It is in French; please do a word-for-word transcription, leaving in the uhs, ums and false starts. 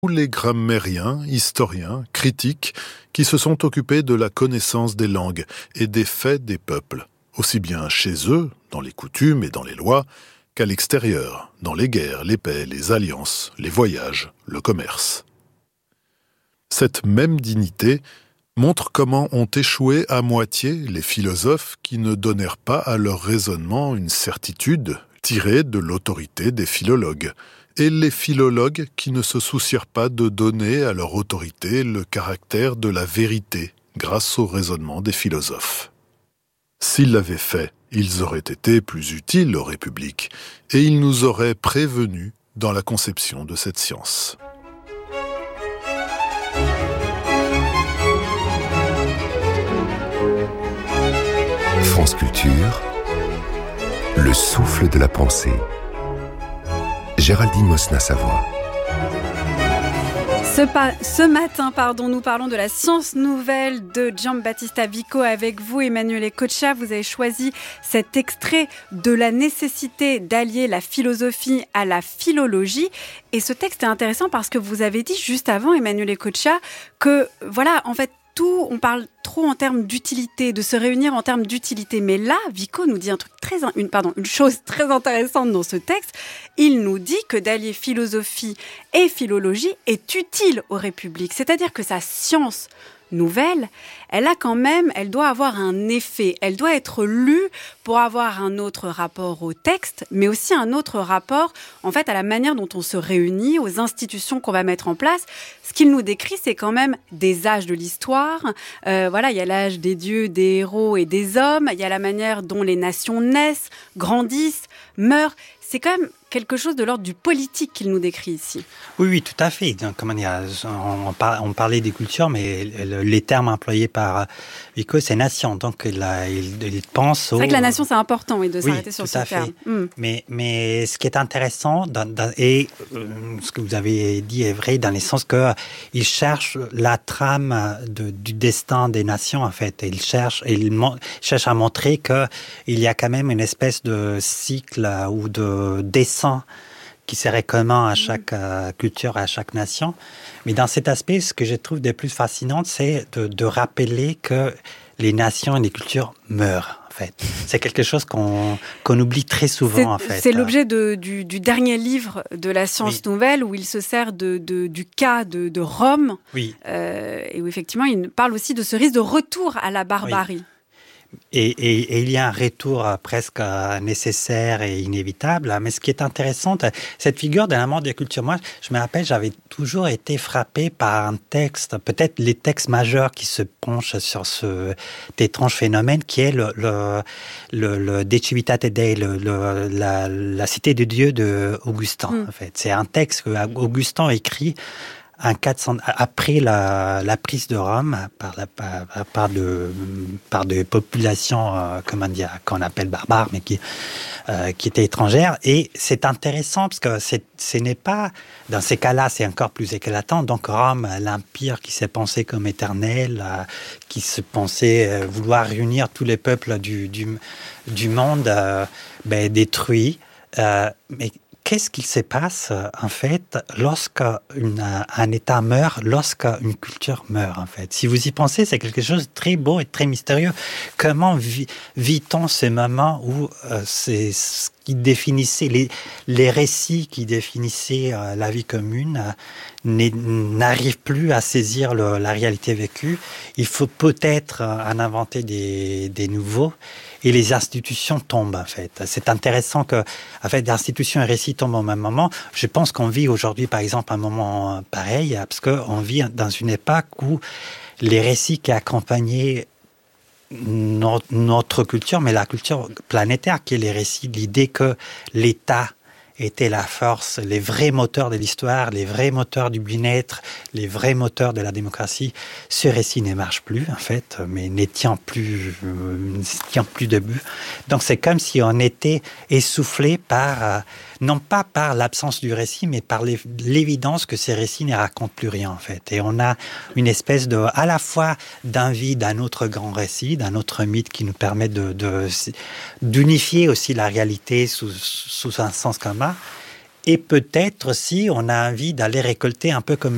Tous les grammairiens, historiens, critiques qui se sont occupés de la connaissance des langues et des faits des peuples, aussi bien chez eux, dans les coutumes et dans les lois, qu'à l'extérieur, dans les guerres, les paix, les alliances, les voyages, le commerce. Cette même dignité montre comment ont échoué à moitié les philosophes qui ne donnèrent pas à leur raisonnement une certitude tirée de l'autorité des philologues, et les philologues qui ne se soucièrent pas de donner à leur autorité le caractère de la vérité grâce au raisonnement des philosophes. S'ils l'avaient fait, ils auraient été plus utiles aux républiques, et ils nous auraient prévenus dans la conception de cette science. France Culture, le souffle de la pensée. Géraldine Mosna-Savoie. Ce, pa- ce matin, pardon, nous parlons de la science nouvelle de Giambattista Vico avec vous, Emanuele Coccia. Vous avez choisi cet extrait de la nécessité d'allier la philosophie à la philologie. Et ce texte est intéressant parce que vous avez dit juste avant, Emanuele Coccia, que voilà, en fait, tout, on parle trop en termes d'utilité, de se réunir en termes d'utilité. Mais là, Vico nous dit un truc très, une, pardon, une chose très intéressante dans ce texte. Il nous dit que d'allier philosophie et philologie est utile aux républiques. C'est-à-dire que sa science nouvelle, elle a quand même, elle doit avoir un effet. Elle doit être lue pour avoir un autre rapport au texte, mais aussi un autre rapport, en fait, à la manière dont on se réunit, aux institutions qu'on va mettre en place. Ce qu'il nous décrit, c'est quand même des âges de l'histoire. Euh, voilà, il y a l'âge des dieux, des héros et des hommes. Il y a la manière dont les nations naissent, grandissent, meurent. C'est quand même quelque chose de l'ordre du politique qu'il nous décrit ici. Oui, oui, tout à fait. Donc, comment dire, on, on parlait des cultures, mais les termes employés par Vico, c'est nation. Donc, il, il, il pense C'est au... vrai que la nation, c'est important, oui, de oui, s'arrêter sur ce fait. terme. Mm. Mais, mais ce qui est intéressant, dans, dans, et euh, ce que vous avez dit est vrai, dans le sens qu'il cherche la trame de, du destin des nations, en fait. Et il cherche, il mon, cherche à montrer qu'il y a quand même une espèce de cycle ou de dessin qui serait commun à chaque euh, culture, à chaque nation. Mais dans cet aspect, ce que je trouve de plus fascinant, c'est de, de rappeler que les nations et les cultures meurent. En fait, c'est quelque chose qu'on, qu'on oublie très souvent. C'est, en fait. c'est l'objet de, du, du dernier livre de la science oui. nouvelle où il se sert de, de, du cas de, de Rome. Oui. Euh, et où effectivement, il parle aussi de ce risque de retour à la barbarie. Oui. Et, et, et il y a un retour presque nécessaire et inévitable. Mais ce qui est intéressant, cette figure de la mort des cultures, moi, je me rappelle, j'avais toujours été frappé par un texte, peut-être les textes majeurs qui se penchent sur ce étrange phénomène, qui est le, le, le, le De Civitate Dei, le, le, la, la cité de Dieu de Augustin. Mm. En fait, c'est un texte que Augustin écrit un quatre cents, après la, la prise de Rome par, la, par, par, de, par des populations, euh, comment dire, qu'on appelle barbares, mais qui, euh, qui étaient étrangères. Et c'est intéressant parce que c'est, ce n'est pas, dans ces cas-là, c'est encore plus éclatant. Donc Rome, l'empire qui s'est pensé comme éternel, euh, qui se pensait euh, vouloir réunir tous les peuples du, du, du monde, euh, ben, détruit. Euh, mais qu'est-ce qu'il se passe, en fait, lorsqu'un État meurt, lorsqu'une culture meurt, en fait? Si vous y pensez, c'est quelque chose de très beau et très mystérieux. Comment vit, vit-on ces moments où euh, c'est ce qui définissait, les, les récits qui définissaient euh, la vie commune euh, n'arrivent plus à saisir le, la réalité vécue? Il faut peut-être euh, en inventer des, des nouveaux. Et les institutions tombent, en fait. C'est intéressant que, en fait, l'institution et le récit tombent au même moment. Je pense qu'on vit aujourd'hui, par exemple, un moment pareil, parce qu'on vit dans une époque où les récits qui accompagnaient notre, notre culture, mais la culture planétaire, qui est les récits, l'idée que l'État était la force, les vrais moteurs de l'histoire, les vrais moteurs du bien-être, les vrais moteurs de la démocratie. Ce récit ne marche plus, en fait, mais ne tient plus, euh, ne tient plus debout. Donc, c'est comme si on était essoufflé par, euh, non pas par l'absence du récit, mais par l'évidence que ces récits ne racontent plus rien, en fait. Et on a une espèce de, à la fois d'envie d'un autre grand récit, d'un autre mythe qui nous permet de, de, d'unifier aussi la réalité sous, sous un sens commun. Et peut-être aussi, on a envie d'aller récolter un peu comme